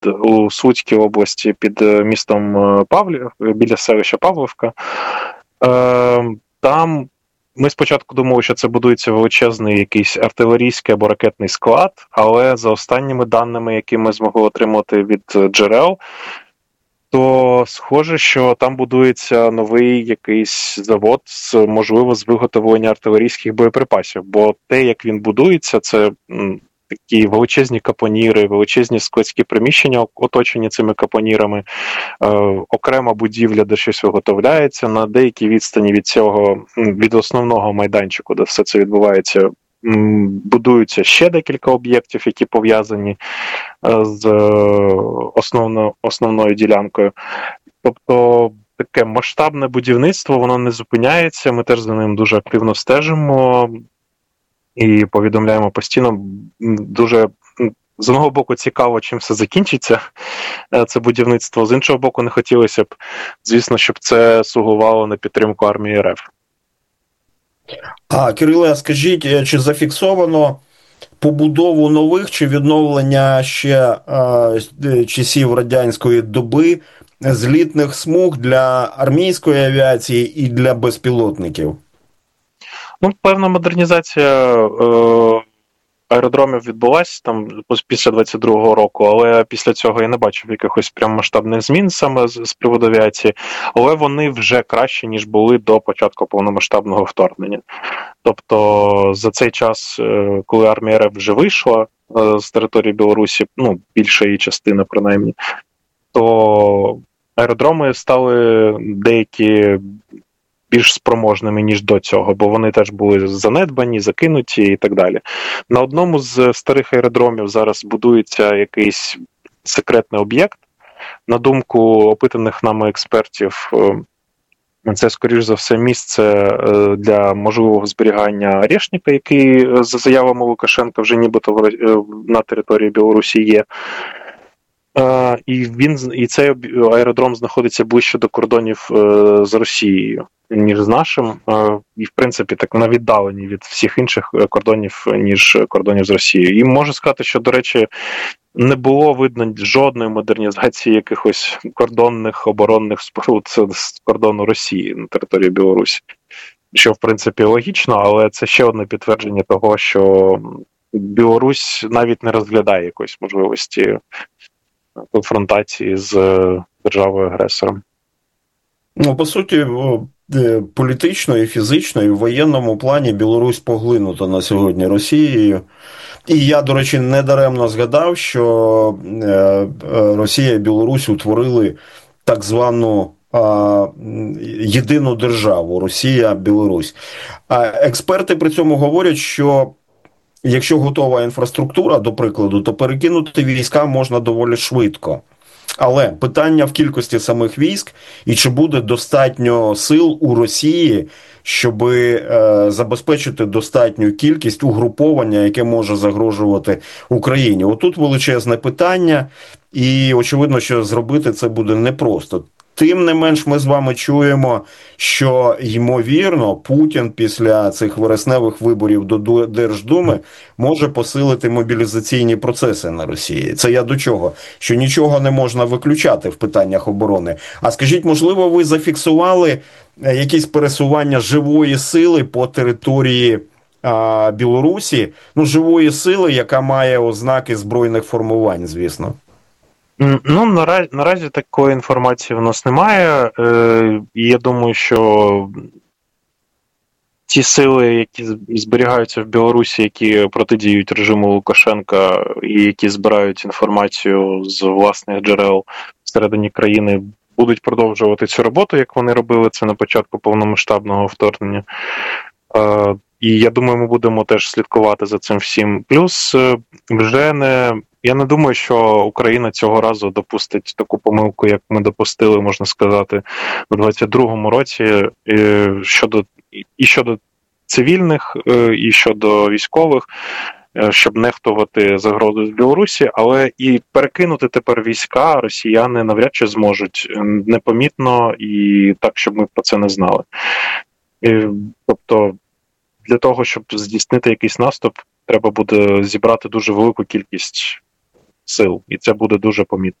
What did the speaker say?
у Суцькій області під містом Павлів, біля селища Павлівка. Там ми спочатку думали, що це будується величезний якийсь артилерійський або ракетний склад, але за останніми даними, які ми змогли отримати від джерел, то схоже, що там будується новий якийсь завод, можливо, з виготовлення артилерійських боєприпасів. Бо те, як він будується, це такі величезні капоніри, величезні складські приміщення, оточені цими капонірами, окрема будівля, де щось виготовляється, на деякій відстані від цього, від основного майданчику, де все це відбувається, будуються ще декілька об'єктів, які пов'язані з основною ділянкою. Тобто таке масштабне будівництво, воно не зупиняється, ми теж за ним дуже активно стежимо і повідомляємо постійно. Дуже, з одного боку, цікаво, чим все закінчиться, це будівництво. З іншого боку, не хотілося б, звісно, щоб це слугувало на підтримку армії РФ. Кириле, скажіть, чи зафіксовано побудову нових чи відновлення ще часів радянської доби злітних смуг для армійської авіації і для безпілотників? Певна модернізація аеродромів відбулася там після 22-го року, але після цього я не бачив якихось прям масштабних змін саме з приводу авіації, але вони вже кращі, ніж були до початку повномасштабного вторгнення. Тобто за цей час, коли армія РФ вже вийшла з території Білорусі, більша її частина принаймні, то аеродроми стали деякі більш спроможними, ніж до цього, бо вони теж були занедбані, закинуті і так далі. На одному з старих аеродромів зараз будується якийсь секретний об'єкт. На думку опитаних нами експертів, це, скоріш за все, місце для можливого зберігання Орешника, який, за заявами Лукашенка, вже нібито на території Білорусі є. І цей аеродром знаходиться ближче до кордонів з Росією, ніж з нашим, і, в принципі, так на віддаленні від всіх інших кордонів, ніж кордонів з Росією. І можу сказати, що, до речі, не було видно жодної модернізації якихось кордонних оборонних споруд з кордону Росії на території Білорусі. Що, в принципі, логічно, але це ще одне підтвердження того, що Білорусь навіть не розглядає якоїсь можливості конфронтації з державою-агресором. По суті, політично і фізично, і в воєнному плані Білорусь поглинута на сьогодні Росією. І я, до речі, недаремно згадав, що Росія і Білорусь утворили так звану єдину державу – Росія-Білорусь. Експерти при цьому говорять, що якщо готова інфраструктура, до прикладу, то перекинути війська можна доволі швидко. Але питання в кількості самих військ і чи буде достатньо сил у Росії, щоб забезпечити достатню кількість угруповання, яке може загрожувати Україні. Отут величезне питання, і очевидно, що зробити це буде непросто. Тим не менш, ми з вами чуємо, що, ймовірно, Путін після цих вересневих виборів до Держдуми може посилити мобілізаційні процеси на Росії. Це я до чого? Що нічого не можна виключати в питаннях оборони. А скажіть, можливо, ви зафіксували якісь пересування живої сили по території Білорусі? Живої сили, яка має ознаки збройних формувань, звісно. Наразі такої інформації в нас немає. І я думаю, що ті сили, які зберігаються в Білорусі, які протидіють режиму Лукашенка і які збирають інформацію з власних джерел всередині країни, будуть продовжувати цю роботу, як вони робили це на початку повномасштабного вторгнення. І я думаю, ми будемо теж слідкувати за цим всім. Плюс я не думаю, що Україна цього разу допустить таку помилку, як ми допустили, можна сказати, у 22-му році щодо цивільних, і щодо військових, щоб нехтувати загрозу з Білорусі, але і перекинути тепер війська росіяни навряд чи зможуть непомітно і так, щоб ми про це не знали. Тобто, для того, щоб здійснити якийсь наступ, треба буде зібрати дуже велику кількість сил, і це буде дуже помітно.